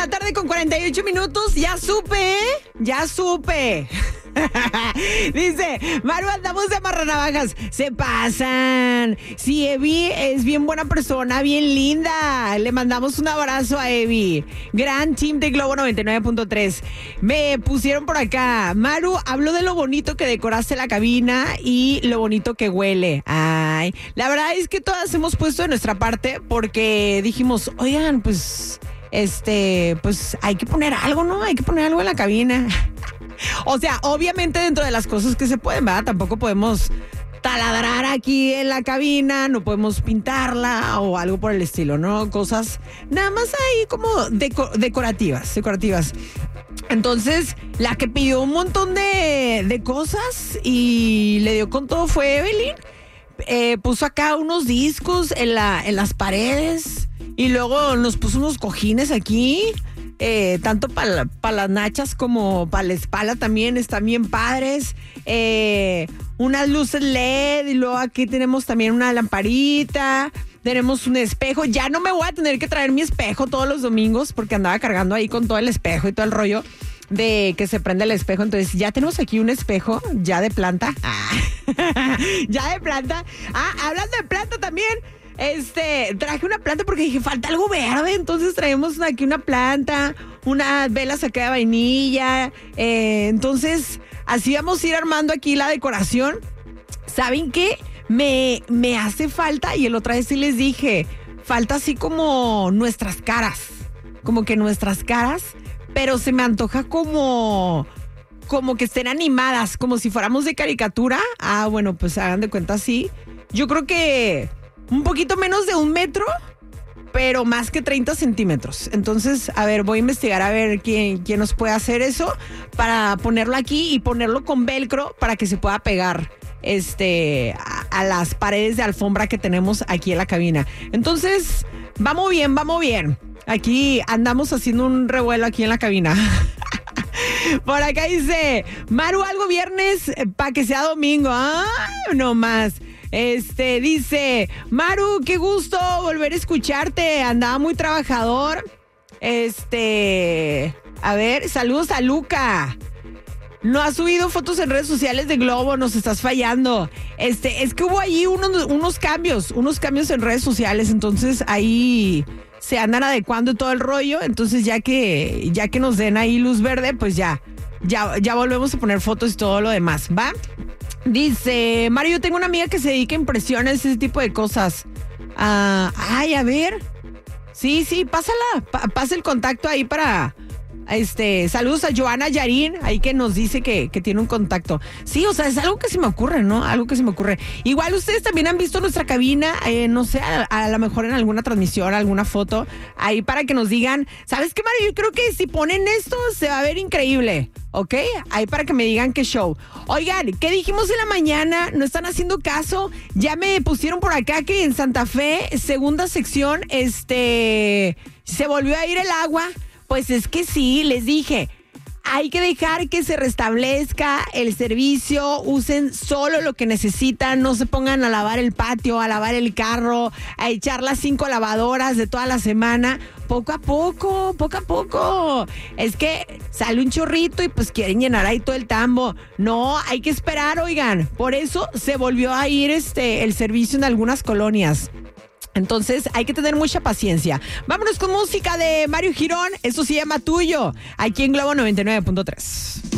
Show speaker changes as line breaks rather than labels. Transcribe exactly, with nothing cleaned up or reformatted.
la tarde con cuarenta y ocho minutos. Ya supe, ¿eh? Ya supe. Dice, Maru, andamos de amarranavajas. Se pasan. Sí, Evi es bien buena persona, bien linda. Le mandamos un abrazo a Evi. Gran team de Globo noventa y nueve punto tres. Me pusieron por acá, Maru, habló de lo bonito que decoraste la cabina y lo bonito que huele. Ay, la verdad es que todas hemos puesto de nuestra parte porque dijimos, oigan, pues, este, pues hay que poner algo, ¿no? Hay que poner algo en la cabina. O sea, obviamente dentro de las cosas que se pueden, ¿verdad? Tampoco podemos taladrar aquí en la cabina, no podemos pintarla o algo por el estilo, ¿no? Cosas nada más ahí como deco- decorativas, decorativas. Entonces, la que pidió un montón de, de cosas y le dio con todo fue Evelyn. Eh, puso acá unos discos en, la, en las paredes y luego nos puso unos cojines aquí. Eh, tanto para pa las nachas como para la espalda también están bien padres. Eh, unas luces L E D y luego aquí tenemos también una lamparita. Tenemos un espejo. Ya no me voy a tener que traer mi espejo todos los domingos porque andaba cargando ahí con todo el espejo y todo el rollo de que se prende el espejo. Entonces ya tenemos aquí un espejo ya de planta. Ah, ya de planta. Ah, hablando de planta también. Este, traje una planta porque dije, falta algo verde, entonces traemos aquí una planta, unas velas acá de vainilla, eh, entonces así vamos a ir armando aquí la decoración. ¿Saben qué? Me, me hace falta, y el otra vez sí les dije, falta así como nuestras caras, como que nuestras caras, pero se me antoja como... como que estén animadas, como si fuéramos de caricatura. Ah, bueno, pues hagan de cuenta así. Yo creo que un poquito menos de un metro, pero más que treinta centímetros. Entonces, a ver, voy a investigar a ver quién, quién nos puede hacer eso para ponerlo aquí y ponerlo con velcro para que se pueda pegar este a, a las paredes de alfombra que tenemos aquí en la cabina. Entonces, vamos bien, vamos bien. Aquí andamos haciendo un revuelo aquí en la cabina. Por acá dice, Maru, algo viernes para que sea domingo. Ay, no más. Este, dice, Maru, qué gusto volver a escucharte. Andaba muy trabajador. Este, a ver, saludos a Luca. No has subido fotos en redes sociales de Globo, nos estás fallando. Este, es que hubo ahí unos, unos cambios, unos cambios en redes sociales, entonces ahí se andan adecuando todo el rollo, entonces ya que, ya que nos den ahí luz verde, pues ya, ya, ya volvemos a poner fotos y todo lo demás, ¿va? Dice, Mario, yo tengo una amiga que se dedica a impresiones, ese tipo de cosas. Ah, ay, a ver. Sí, sí, pásala, pa- pasa el contacto ahí para... Este, saludos a Joana Yarín, ahí que nos dice que, que tiene un contacto. Sí, o sea, es algo que se me ocurre, ¿no? Algo que se me ocurre. Igual ustedes también han visto nuestra cabina, eh, no sé, a, a lo mejor en alguna transmisión, alguna foto, ahí para que nos digan, ¿sabes qué, Mario? Yo creo que si ponen esto se va a ver increíble, ¿ok? Ahí para que me digan qué show. Oigan, ¿qué dijimos en la mañana? No están haciendo caso. Ya me pusieron por acá que en Santa Fe, segunda sección, este, se volvió a ir el agua. Pues es que sí, les dije, hay que dejar que se restablezca el servicio, usen solo lo que necesitan, no se pongan a lavar el patio, a lavar el carro, a echar las cinco lavadoras de toda la semana, poco a poco, poco a poco. Es que sale un chorrito y pues quieren llenar ahí todo el tambo. No, hay que esperar, oigan, por eso se volvió a ir este el servicio en algunas colonias. Entonces hay que tener mucha paciencia. Vámonos con música de Mario Girón. Esto se llama Tuyo, aquí en Globo noventa y nueve punto tres.